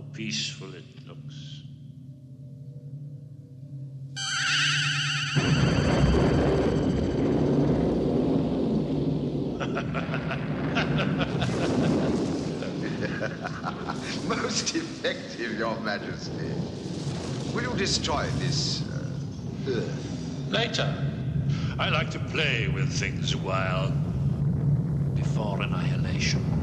peaceful it looks. Most effective, Your Majesty. Will you destroy this Earth? Later. I like to play with things a while. Before annihilation.